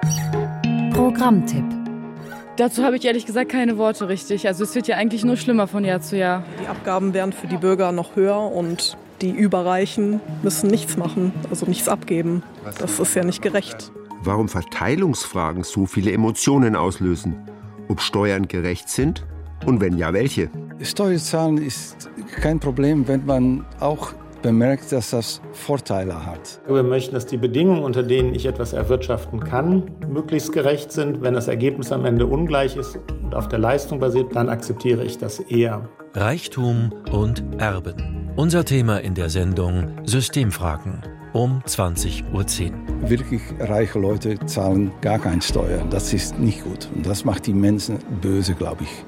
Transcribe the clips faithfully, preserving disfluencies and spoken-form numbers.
Programmtipp. Dazu habe ich ehrlich gesagt keine Worte richtig. Also es wird ja eigentlich nur schlimmer von Jahr zu Jahr. Die Abgaben werden für die Bürger noch höher und die Überreichen müssen nichts machen, also nichts abgeben. Das ist ja nicht gerecht. Warum Verteilungsfragen so viele Emotionen auslösen? Ob Steuern gerecht sind? Und wenn ja, welche? Steuerzahlen ist kein Problem, wenn man auch bemerkt, dass das Vorteile hat. Wir möchten, dass die Bedingungen, unter denen ich etwas erwirtschaften kann, möglichst gerecht sind. Wenn das Ergebnis am Ende ungleich ist und auf der Leistung basiert, dann akzeptiere ich das eher. Reichtum und Erben. Unser Thema in der Sendung Systemfragen um zwanzig Uhr zehn. Wirklich reiche Leute zahlen gar keine Steuern. Das ist nicht gut. Und das macht die Menschen böse, glaube ich.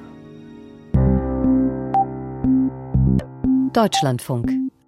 Deutschlandfunk.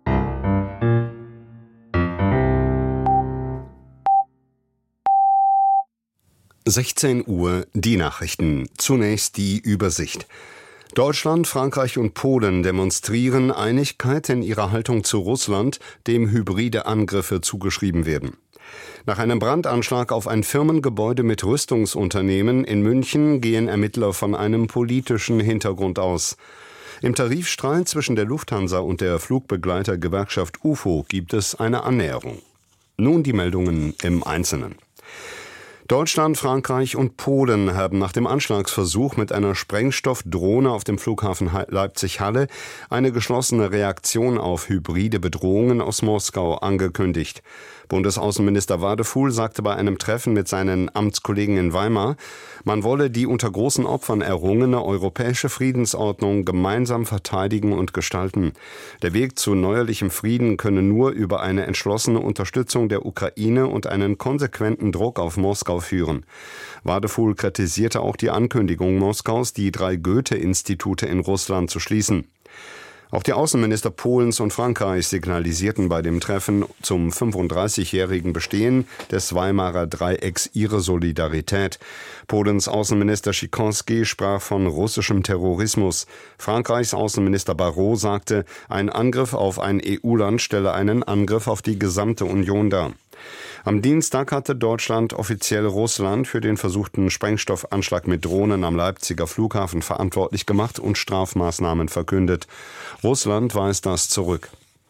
sechzehn Uhr, die Nachrichten. Zunächst die Übersicht. Deutschland, Frankreich und Polen demonstrieren Einigkeit in ihrer Haltung zu Russland, dem hybride Angriffe zugeschrieben werden. Nach einem Brandanschlag auf ein Firmengebäude mit Rüstungsunternehmen in München gehen Ermittler von einem politischen Hintergrund aus. Im Tarifstreit zwischen der Lufthansa und der Flugbegleitergewerkschaft U F O gibt es eine Annäherung. Nun die Meldungen im Einzelnen. Deutschland, Frankreich und Polen haben nach dem Anschlagsversuch mit einer Sprengstoffdrohne auf dem Flughafen Leipzig-Halle eine geschlossene Reaktion auf hybride Bedrohungen aus Moskau angekündigt. Bundesaußenminister Wadefuhl sagte bei einem Treffen mit seinen Amtskollegen in Weimar, man wolle die unter großen Opfern errungene europäische Friedensordnung gemeinsam verteidigen und gestalten. Der Weg zu neuerlichem Frieden könne nur über eine entschlossene Unterstützung der Ukraine und einen konsequenten Druck auf Moskau führen. Wadefuhl kritisierte auch die Ankündigung Moskaus, die drei Goethe-Institute in Russland zu schließen. Auch die Außenminister Polens und Frankreichs signalisierten bei dem Treffen zum fünfunddreißigjährigen Bestehen des Weimarer Dreiecks ihre Solidarität. Polens Außenminister Sikorski sprach von russischem Terrorismus. Frankreichs Außenminister Barrot sagte, ein Angriff auf ein E U-Land stelle einen Angriff auf die gesamte Union dar. Am Dienstag hatte Deutschland offiziell Russland für den versuchten Sprengstoffanschlag mit Drohnen am Leipziger Flughafen verantwortlich gemacht und Strafmaßnahmen verkündet. Russland weist das zurück.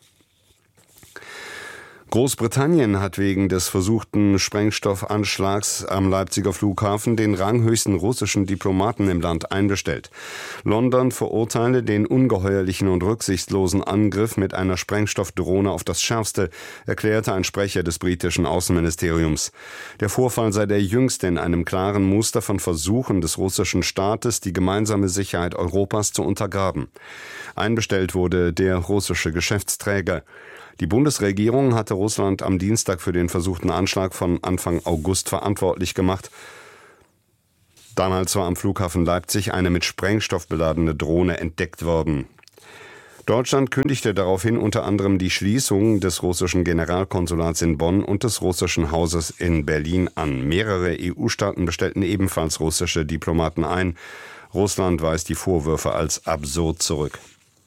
Großbritannien hat wegen des versuchten Sprengstoffanschlags am Leipziger Flughafen den ranghöchsten russischen Diplomaten im Land einbestellt. London verurteile den ungeheuerlichen und rücksichtslosen Angriff mit einer Sprengstoffdrohne auf das Schärfste, erklärte ein Sprecher des britischen Außenministeriums. Der Vorfall sei der jüngste in einem klaren Muster von Versuchen des russischen Staates, die gemeinsame Sicherheit Europas zu untergraben. Einbestellt wurde der russische Geschäftsträger. Die Bundesregierung hatte Russland am Dienstag für den versuchten Anschlag von Anfang August verantwortlich gemacht. Damals war am Flughafen Leipzig eine mit Sprengstoff beladene Drohne entdeckt worden. Deutschland kündigte daraufhin unter anderem die Schließung des russischen Generalkonsulats in Bonn und des russischen Hauses in Berlin an. Mehrere E U-Staaten bestellten ebenfalls russische Diplomaten ein. Russland weist die Vorwürfe als absurd zurück.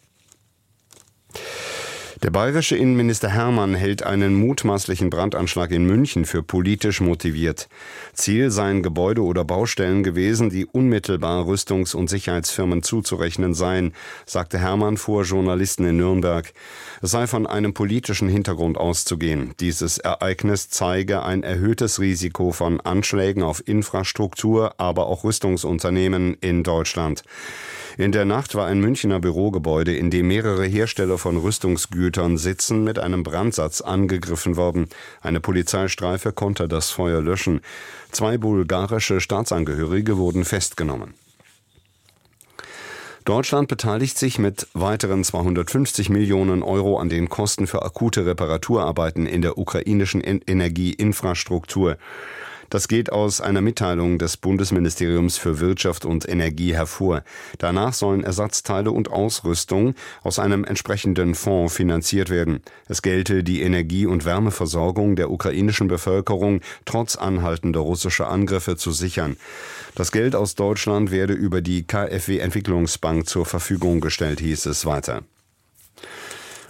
Der bayerische Innenminister Hermann hält einen mutmaßlichen Brandanschlag in München für politisch motiviert. Ziel seien Gebäude oder Baustellen gewesen, die unmittelbar Rüstungs- und Sicherheitsfirmen zuzurechnen seien, sagte Hermann vor Journalisten in Nürnberg. Es sei von einem politischen Hintergrund auszugehen. Dieses Ereignis zeige ein erhöhtes Risiko von Anschlägen auf Infrastruktur, aber auch Rüstungsunternehmen in Deutschland. In der Nacht war ein Münchner Bürogebäude, in dem mehrere Hersteller von Rüstungsgütern sitzen, mit einem Brandsatz angegriffen worden. Eine Polizeistreife konnte das Feuer löschen. Zwei bulgarische Staatsangehörige wurden festgenommen. Deutschland beteiligt sich mit weiteren zweihundertfünfzig Millionen Euro an den Kosten für akute Reparaturarbeiten in der ukrainischen Energieinfrastruktur. Das geht aus einer Mitteilung des Bundesministeriums für Wirtschaft und Energie hervor. Danach sollen Ersatzteile und Ausrüstung aus einem entsprechenden Fonds finanziert werden. Es gelte die Energie- und Wärmeversorgung der ukrainischen Bevölkerung trotz anhaltender russischer Angriffe zu sichern. Das Geld aus Deutschland werde über die KfW Entwicklungsbank zur Verfügung gestellt, hieß es weiter.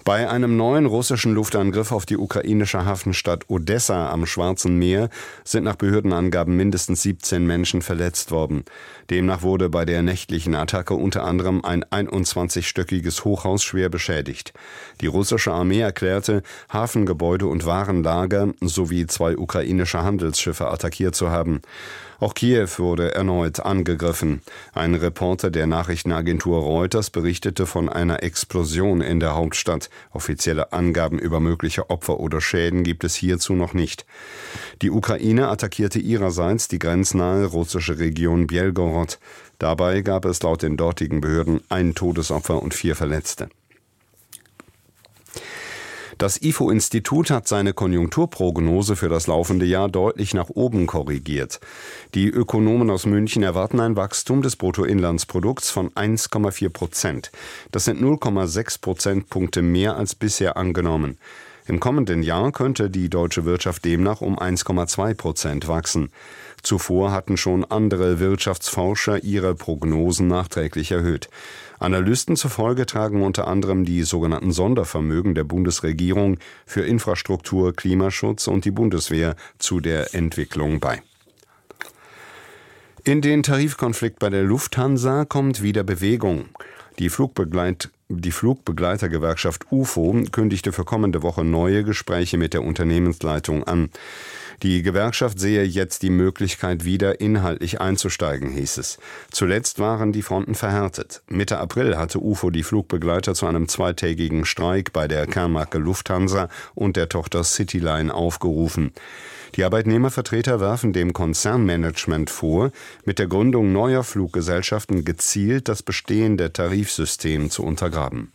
Bei einem neuen russischen Luftangriff auf die ukrainische Hafenstadt Odessa am Schwarzen Meer sind nach Behördenangaben mindestens siebzehn Menschen verletzt worden. Demnach wurde bei der nächtlichen Attacke unter anderem ein einundzwanzigstöckiges Hochhaus schwer beschädigt. Die russische Armee erklärte, Hafengebäude und Warenlager sowie zwei ukrainische Handelsschiffe attackiert zu haben. Auch Kiew wurde erneut angegriffen. Ein Reporter der Nachrichtenagentur Reuters berichtete von einer Explosion in der Hauptstadt. Offizielle Angaben über mögliche Opfer oder Schäden gibt es hierzu noch nicht. Die Ukraine attackierte ihrerseits die grenznahe russische Region Belgorod. Dabei gab es laut den dortigen Behörden ein Todesopfer und vier Verletzte. Das I F O-Institut hat seine Konjunkturprognose für das laufende Jahr deutlich nach oben korrigiert. Die Ökonomen aus München erwarten ein Wachstum des Bruttoinlandsprodukts von eins Komma vier Prozent. Das sind null Komma sechs Prozentpunkte mehr als bisher angenommen. Im kommenden Jahr könnte die deutsche Wirtschaft demnach um eins Komma zwei Prozent wachsen. Zuvor hatten schon andere Wirtschaftsforscher ihre Prognosen nachträglich erhöht. Analysten zufolge tragen unter anderem die sogenannten Sondervermögen der Bundesregierung für Infrastruktur, Klimaschutz und die Bundeswehr zu der Entwicklung bei. In den Tarifkonflikt bei der Lufthansa kommt wieder Bewegung. Die Flugbegleit Die Flugbegleitergewerkschaft U F O kündigte für kommende Woche neue Gespräche mit der Unternehmensleitung an. Die Gewerkschaft sehe jetzt die Möglichkeit, wieder inhaltlich einzusteigen, hieß es. Zuletzt waren die Fronten verhärtet. Mitte April hatte U F O die Flugbegleiter zu einem zweitägigen Streik bei der Kernmarke Lufthansa und der Tochter Cityline aufgerufen. Die Arbeitnehmervertreter werfen dem Konzernmanagement vor, mit der Gründung neuer Fluggesellschaften gezielt das bestehende Tarifsystem zu untergraben.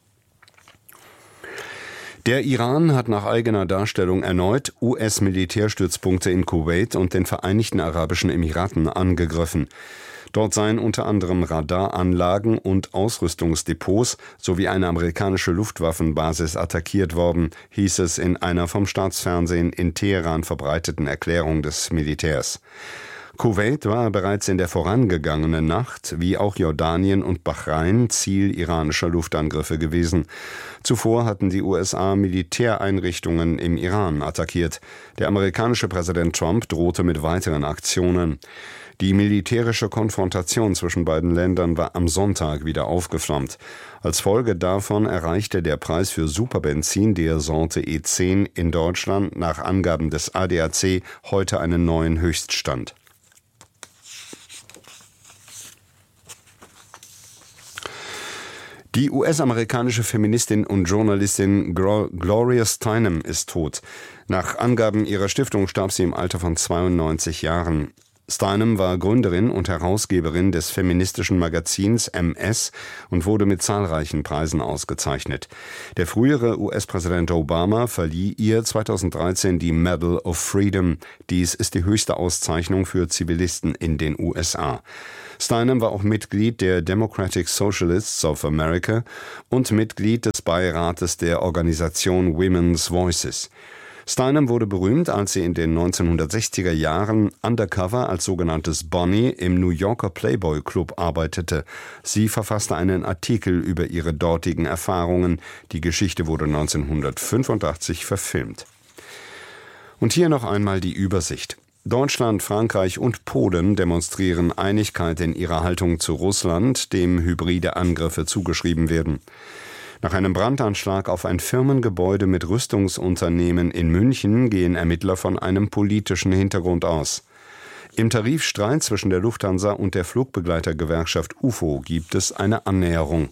Der Iran hat nach eigener Darstellung erneut U S-Militärstützpunkte in Kuwait und den Vereinigten Arabischen Emiraten angegriffen. Dort seien unter anderem Radaranlagen und Ausrüstungsdepots sowie eine amerikanische Luftwaffenbasis attackiert worden, hieß es in einer vom Staatsfernsehen in Teheran verbreiteten Erklärung des Militärs. Kuwait war bereits in der vorangegangenen Nacht, wie auch Jordanien und Bahrain, Ziel iranischer Luftangriffe gewesen. Zuvor hatten die U S A Militäreinrichtungen im Iran attackiert. Der amerikanische Präsident Trump drohte mit weiteren Aktionen. Die militärische Konfrontation zwischen beiden Ländern war am Sonntag wieder aufgeflammt. Als Folge davon erreichte der Preis für Superbenzin der Sorte E zehn in Deutschland nach Angaben des A D A C heute einen neuen Höchststand. Die U S-amerikanische Feministin und Journalistin Gloria Steinem ist tot. Nach Angaben ihrer Stiftung starb sie im Alter von zweiundneunzig Jahren. Steinem war Gründerin und Herausgeberin des feministischen Magazins M S und wurde mit zahlreichen Preisen ausgezeichnet. Der frühere U S-Präsident Obama verlieh ihr zweitausenddreizehn die Medal of Freedom. Dies ist die höchste Auszeichnung für Zivilisten in den U S A. Steinem war auch Mitglied der Democratic Socialists of America und Mitglied des Beirates der Organisation Women's Voices. Steinem wurde berühmt, als sie in den neunzehnhundertsechziger Jahren undercover als sogenanntes Bonnie im New Yorker Playboy Club arbeitete. Sie verfasste einen Artikel über ihre dortigen Erfahrungen. Die Geschichte wurde neunzehnhundertfünfundachtzig verfilmt. Und hier noch einmal die Übersicht. Deutschland, Frankreich und Polen demonstrieren Einigkeit in ihrer Haltung zu Russland, dem hybride Angriffe zugeschrieben werden. Nach einem Brandanschlag auf ein Firmengebäude mit Rüstungsunternehmen in München gehen Ermittler von einem politischen Hintergrund aus. Im Tarifstreit zwischen der Lufthansa und der Flugbegleitergewerkschaft U F O gibt es eine Annäherung.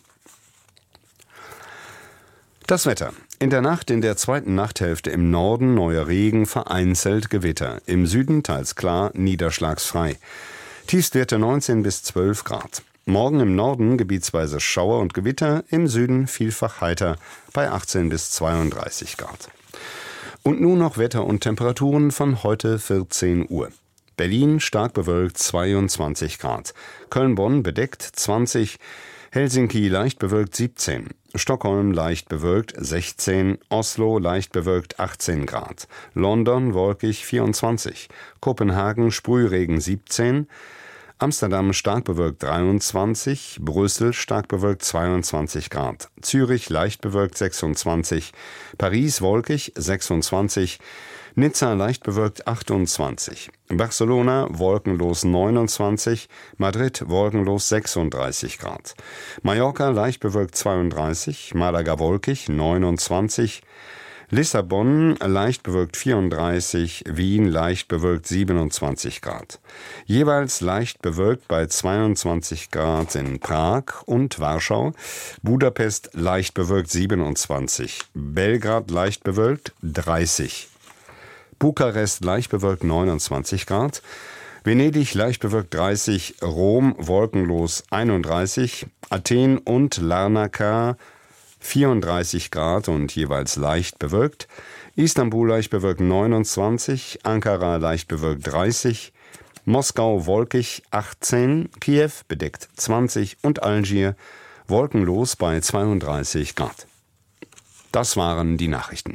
Das Wetter. In der Nacht in der zweiten Nachthälfte im Norden neuer Regen, vereinzelt Gewitter. Im Süden teils klar, niederschlagsfrei. Tiefstwerte neunzehn bis zwölf Grad. Morgen im Norden gebietsweise Schauer und Gewitter, im Süden vielfach heiter bei achtzehn bis zweiunddreißig Grad. Und nun noch Wetter und Temperaturen von heute vierzehn Uhr. Berlin stark bewölkt zweiundzwanzig Grad. Köln-Bonn bedeckt zwanzig, Helsinki leicht bewölkt siebzehn, Stockholm leicht bewölkt sechzehn, Oslo leicht bewölkt achtzehn Grad, London wolkig vierundzwanzig, Kopenhagen Sprühregen siebzehn, Amsterdam stark bewölkt dreiundzwanzig, Brüssel stark bewölkt zweiundzwanzig Grad, Zürich leicht bewölkt sechsundzwanzig, Paris wolkig sechsundzwanzig, Nizza leicht bewölkt achtundzwanzig, Barcelona wolkenlos neunundzwanzig, Madrid wolkenlos sechsunddreißig Grad, Mallorca leicht bewölkt zweiunddreißig, Malaga wolkig neunundzwanzig, Lissabon leicht bewölkt vierunddreißig, Wien leicht bewölkt siebenundzwanzig Grad. Jeweils leicht bewölkt bei zweiundzwanzig Grad in Prag und Warschau, Budapest leicht bewölkt siebenundzwanzig, Belgrad leicht bewölkt dreißig, Bukarest leicht bewölkt neunundzwanzig Grad, Venedig leicht bewölkt dreißig, Rom wolkenlos einunddreißig, Athen und Larnaca vierunddreißig Grad und jeweils leicht bewölkt, Istanbul leicht bewölkt neunundzwanzig, Ankara leicht bewölkt dreißig, Moskau wolkig achtzehn, Kiew bedeckt zwanzig und Algier wolkenlos bei zweiunddreißig Grad. Das waren die Nachrichten.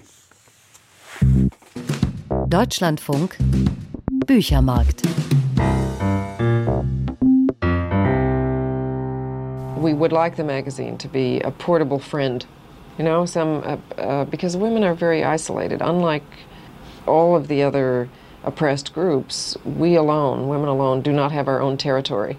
Deutschlandfunk Büchermarkt. We would like the magazine to be a portable friend, you know, some uh, uh, because women are very isolated. Unlike all of the other oppressed groups, we alone, women alone, do not have our own territory.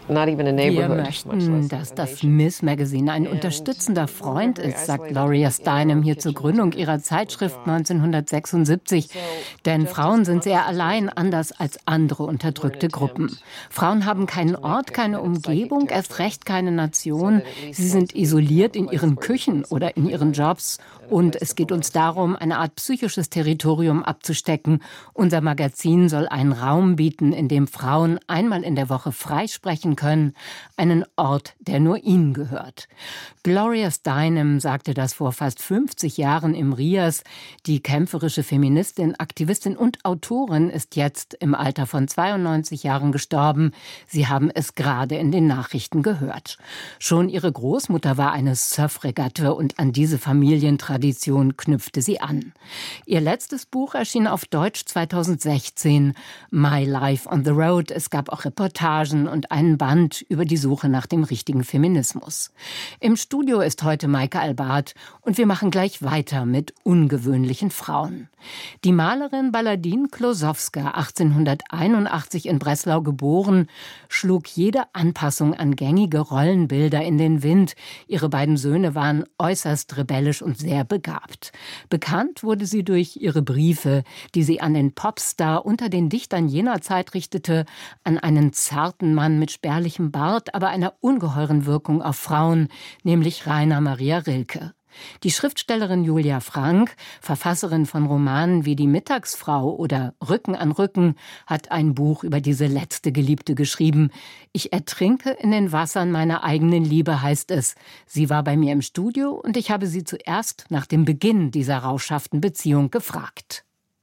Wir möchten, dass das Miss Magazine ein unterstützender Freund ist, sagt Gloria Steinem hier zur Gründung ihrer Zeitschrift neunzehnhundertsechsundsiebzig. Denn Frauen sind sehr allein, anders als andere unterdrückte Gruppen. Frauen haben keinen Ort, keine Umgebung, erst recht keine Nation. Sie sind isoliert in ihren Küchen oder in ihren Jobs. Und es geht uns darum, eine Art psychisches Territorium abzustecken. Unser Magazin soll einen Raum bieten, in dem Frauen einmal in der Woche freisprechen können, einen Ort, der nur ihnen gehört. Gloria Steinem sagte das vor fast fünfzig Jahren im Rias. Die kämpferische Feministin, Aktivistin und Autorin ist jetzt im Alter von zweiundneunzig Jahren gestorben. Sie haben es gerade in den Nachrichten gehört. Schon ihre Großmutter war eine Suffragette und an diese Familientradition knüpfte sie an. Ihr letztes Buch erschien auf Deutsch zweitausendsechzehn, My Life on the Road. Es gab auch Reportagen und einen Band über die Suche nach dem richtigen Feminismus. Im Studio ist heute Maike Albart und wir machen gleich weiter mit ungewöhnlichen Frauen. Die Malerin Baladine Klosowska, achtzehnhunderteinundachtzig in Breslau geboren, schlug jede Anpassung an gängige Rollenbilder in den Wind. Ihre beiden Söhne waren äußerst rebellisch und sehr begabt. Bekannt wurde sie durch ihre Briefe, die sie an den Popstar unter den Dichtern jener Zeit richtete, an einen zarten Mann mit spärlichem Bart, aber einer ungeheuren Wirkung auf Frauen, nämlich Rainer Maria Rilke. Die Schriftstellerin Julia Frank, Verfasserin von Romanen wie Die Mittagsfrau oder Rücken an Rücken, hat ein Buch über diese letzte Geliebte geschrieben. Ich ertrinke in den Wassern meiner eigenen Liebe, heißt es. Sie war bei mir im Studio und ich habe sie zuerst nach dem Beginn dieser rauschhaften Beziehung gefragt.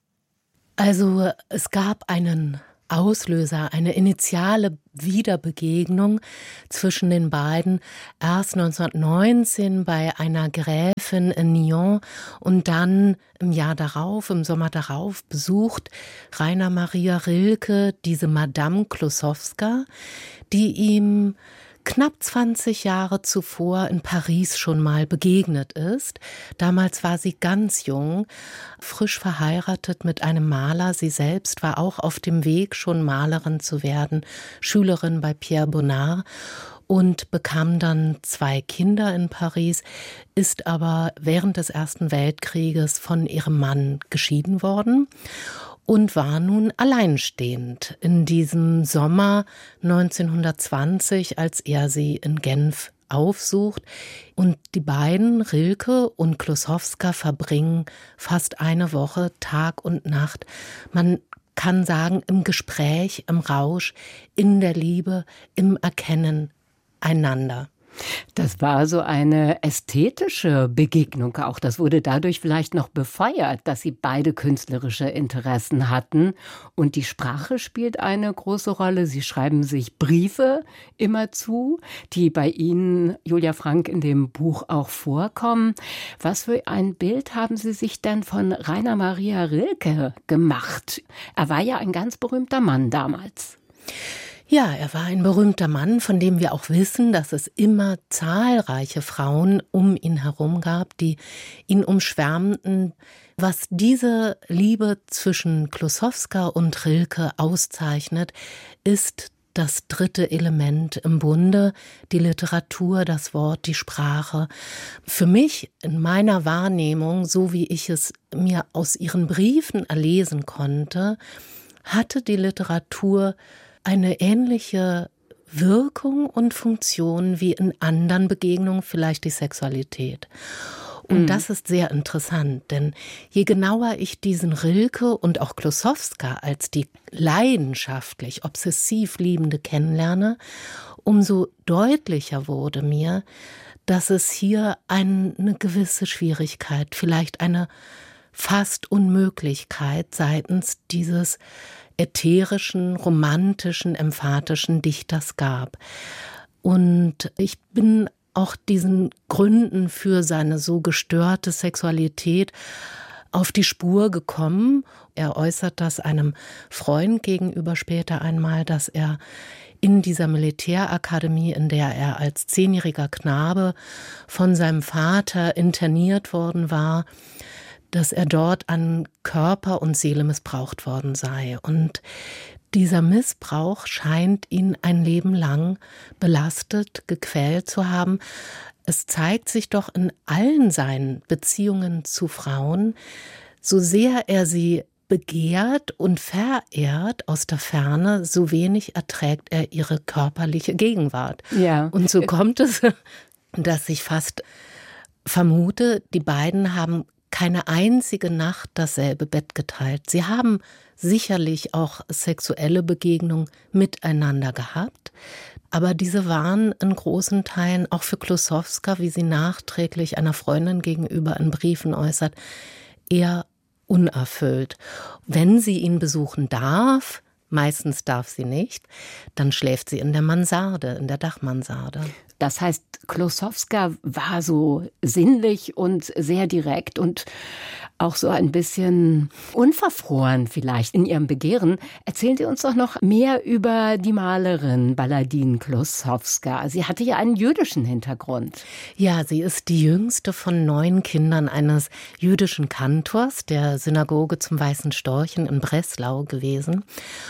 Also es gab einen Auslöser, eine initiale Wiederbegegnung zwischen den beiden. Erst neunzehnhundertneunzehn bei einer Gräfin in Nyon und dann im Jahr darauf, im Sommer darauf, besucht Rainer Maria Rilke diese Madame Klosowska, die ihm knapp zwanzig Jahre zuvor in Paris schon mal begegnet ist. Damals war sie ganz jung, frisch verheiratet mit einem Maler. Sie selbst war auch auf dem Weg, schon Malerin zu werden, Schülerin bei Pierre Bonnard und bekam dann zwei Kinder in Paris, ist aber während des Ersten Weltkrieges von ihrem Mann geschieden worden und war nun alleinstehend in diesem Sommer neunzehnhundertzwanzig, als er sie in Genf aufsucht. Und die beiden, Rilke und Klosowska, verbringen fast eine Woche, Tag und Nacht. Man kann sagen, im Gespräch, im Rausch, in der Liebe, im Erkennen einander. Das war so eine ästhetische Begegnung auch. Das wurde dadurch vielleicht noch befeuert, dass sie beide künstlerische Interessen hatten. Und die Sprache spielt eine große Rolle. Sie schreiben sich Briefe immer zu, die bei Ihnen, Julia Frank, in dem Buch auch vorkommen. Was für ein Bild haben Sie sich denn von Rainer Maria Rilke gemacht? Er war ja ein ganz berühmter Mann damals. Ja, er war ein berühmter Mann, von dem wir auch wissen, dass es immer zahlreiche Frauen um ihn herum gab, die ihn umschwärmten. Was diese Liebe zwischen Kłusowska und Rilke auszeichnet, ist das dritte Element im Bunde, die Literatur, das Wort, die Sprache. Für mich, in meiner Wahrnehmung, so wie ich es mir aus ihren Briefen erlesen konnte, hatte die Literatur eine ähnliche Wirkung und Funktion wie in anderen Begegnungen, vielleicht die Sexualität. Und mhm. das ist sehr interessant, denn je genauer ich diesen Rilke und auch Kłusowska als die leidenschaftlich, obsessiv Liebende kennenlerne, umso deutlicher wurde mir, dass es hier eine gewisse Schwierigkeit, vielleicht eine fast Unmöglichkeit seitens dieses ätherischen, romantischen, emphatischen Dichters gab. Und ich bin auch diesen Gründen für seine so gestörte Sexualität auf die Spur gekommen. Er äußert das einem Freund gegenüber später einmal, dass er in dieser Militärakademie, in der er als zehnjähriger Knabe von seinem Vater interniert worden war, dass er dort an Körper und Seele missbraucht worden sei. Und dieser Missbrauch scheint ihn ein Leben lang belastet, gequält zu haben. Es zeigt sich doch in allen seinen Beziehungen zu Frauen, so sehr er sie begehrt und verehrt aus der Ferne, so wenig erträgt er ihre körperliche Gegenwart. Ja. Und so kommt es, dass ich fast vermute, die beiden haben keine einzige Nacht dasselbe Bett geteilt. Sie haben sicherlich auch sexuelle Begegnungen miteinander gehabt, aber diese waren in großen Teilen auch für Kłusowska, wie sie nachträglich einer Freundin gegenüber in Briefen äußert, eher unerfüllt. Wenn sie ihn besuchen darf, meistens darf sie nicht, dann schläft sie in der Mansarde, in der Dachmansarde. Das heißt, Kłusowska war so sinnlich und sehr direkt und auch so ein bisschen unverfroren vielleicht in ihrem Begehren. Erzählen Sie uns doch noch mehr über die Malerin Baladine Kłusowska. Sie hatte ja einen jüdischen Hintergrund. Ja, sie ist die jüngste von neun Kindern eines jüdischen Kantors der Synagoge zum Weißen Storchen in Breslau gewesen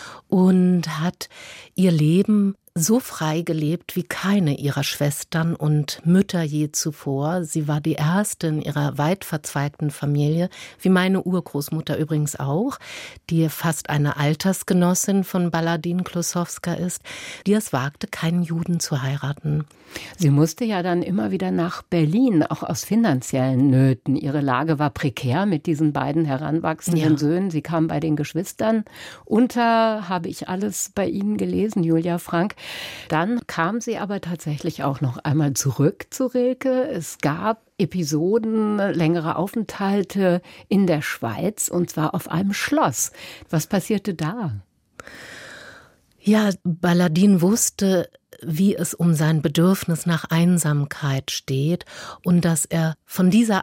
und hat ihr Leben so frei gelebt wie keine ihrer Schwestern und Mütter je zuvor. Sie war die erste in ihrer weit verzweigten Familie, wie meine Urgroßmutter übrigens auch, die fast eine Altersgenossin von Baladine Kłusowska ist, die es wagte, keinen Juden zu heiraten. Sie musste ja dann immer wieder nach Berlin, auch aus finanziellen Nöten. Ihre Lage war prekär mit diesen beiden heranwachsenden ja. Söhnen. Sie kam bei den Geschwistern unter, habe ich alles bei Ihnen gelesen, Julia Frank. Dann kam sie aber tatsächlich auch noch einmal zurück zu Rilke. Es gab Episoden, längere Aufenthalte in der Schweiz, und zwar auf einem Schloss. Was passierte da? Ja, Baladine wusste, wie es um sein Bedürfnis nach Einsamkeit steht und dass er von dieser